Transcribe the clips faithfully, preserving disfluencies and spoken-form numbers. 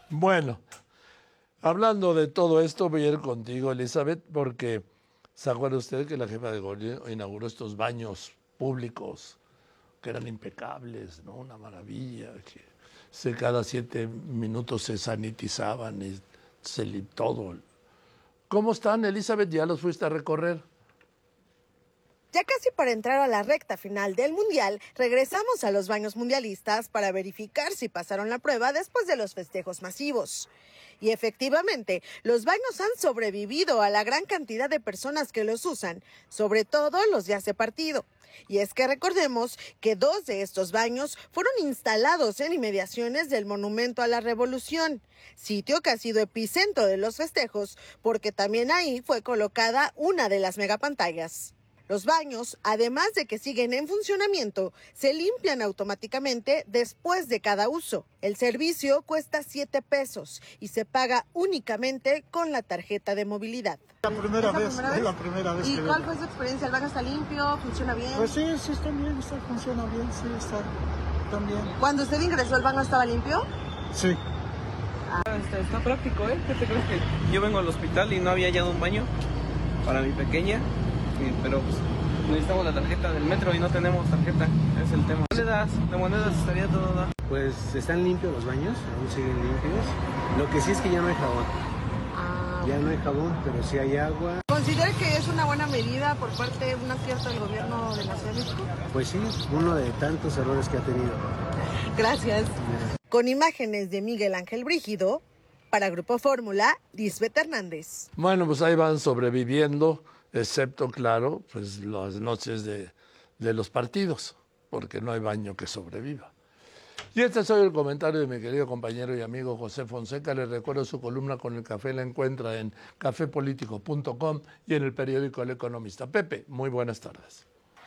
Bueno, hablando de todo esto, voy a ir contigo, Elizabeth, porque ¿se acuerda usted que la jefa de gobierno inauguró estos baños públicos que eran impecables, ¿no? Una maravilla, que se, cada siete minutos se sanitizaban y se li- todo. ¿Cómo están, Elizabeth? ¿Ya los fuiste a recorrer? Ya casi para entrar a la recta final del Mundial, regresamos a los baños mundialistas para verificar si pasaron la prueba después de los festejos masivos. Y efectivamente, los baños han sobrevivido a la gran cantidad de personas que los usan, sobre todo los días de partido. Y es que recordemos que dos de estos baños fueron instalados en inmediaciones del Monumento a la Revolución, sitio que ha sido epicentro de los festejos, porque también ahí fue colocada una de las megapantallas. Los baños, además de que siguen en funcionamiento, se limpian automáticamente después de cada uso. El servicio cuesta siete pesos y se paga únicamente con la tarjeta de movilidad. La primera ¿Es la vez, primera es vez? la primera vez ¿Y que cuál vengo. fue su experiencia? ¿El baño está limpio? ¿Funciona bien? Pues sí, sí está bien, está, funciona bien, sí está también. Cuando usted ingresó, ¿el baño estaba limpio? Sí. Está, está práctico, ¿eh? ¿Qué te crees que yo vengo al hospital y no había hallado un baño para mi pequeña? Sí, pero pues necesitamos la tarjeta del metro y no tenemos tarjeta, es el tema. Monedas, de monedas estaría todo da. Pues están limpios los baños, aún siguen limpios. Lo que sí es que ya no hay jabón. Ah, Ya no hay jabón, pero sí hay agua. ¿Considera que es una buena medida por parte de un acierto del gobierno de la Ciudad de México? Pues sí, uno de tantos errores que ha tenido. Gracias. Con imágenes de Miguel Ángel Brígido, para Grupo Fórmula, Lisbeth Hernández. Bueno, pues ahí van sobreviviendo, excepto, claro, pues las noches de, de los partidos, porque no hay baño que sobreviva. Y este es hoy el comentario de mi querido compañero y amigo José Fonseca. Les recuerdo su columna con el café, la encuentra en café político punto com y en el periódico El Economista. Pepe, muy buenas tardes.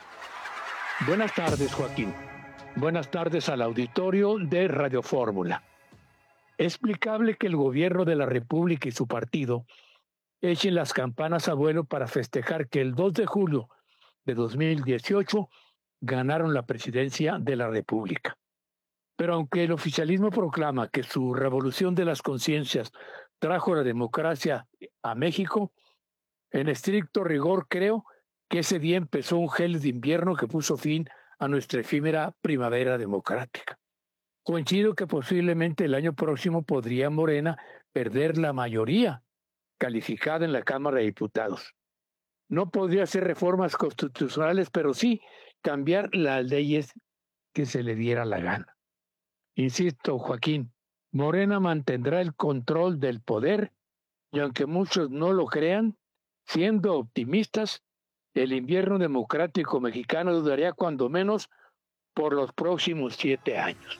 Buenas tardes, Joaquín. Buenas tardes al auditorio de Radio Fórmula. Es explicable que el gobierno de la República y su partido echen las campanas a vuelo para festejar que el dos de julio de dos mil dieciocho ganaron la presidencia de la República. Pero aunque el oficialismo proclama que su revolución de las conciencias trajo la democracia a México, en estricto rigor creo que ese día empezó un gélido invierno que puso fin a nuestra efímera primavera democrática. Coincido que posiblemente el año próximo podría Morena perder la mayoría calificada en la Cámara de Diputados. No podría hacer reformas constitucionales, pero sí cambiar las leyes que se le diera la gana. Insisto, Joaquín, Morena mantendrá el control del poder y aunque muchos no lo crean, siendo optimistas, el invierno democrático mexicano duraría cuando menos por los próximos siete años.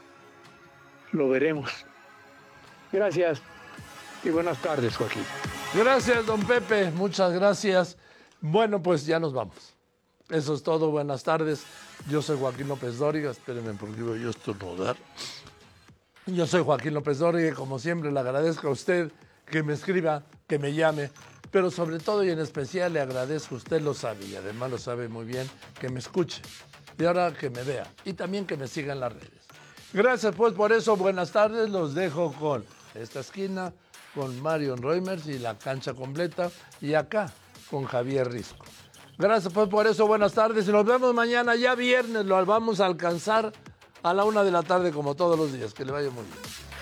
Lo veremos. Gracias y buenas tardes, Joaquín. Gracias, don Pepe, muchas gracias. Bueno, pues ya nos vamos. Eso es todo, buenas tardes. Yo soy Joaquín López Dóriga, espérenme porque voy yo a estornudar. Yo soy Joaquín López Dóriga y como siempre le agradezco a usted que me escriba, que me llame, pero sobre todo y en especial le agradezco, usted lo sabe y además lo sabe muy bien, que me escuche y ahora que me vea y también que me siga en las redes. Gracias pues por eso, buenas tardes, los dejo con esta esquina, con Marion Reimers y la cancha completa y acá con Javier Risco. Gracias pues por eso, buenas tardes y nos vemos mañana ya viernes, lo vamos a alcanzar a la una de la tarde como todos los días, que le vaya muy bien.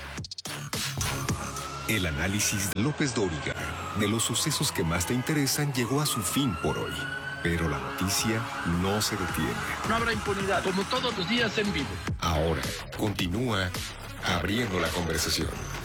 El análisis de López Dóriga de los sucesos que más te interesan llegó a su fin por hoy. Pero la noticia no se detiene. No habrá impunidad, como todos los días en vivo. Ahora continúa abriendo la conversación.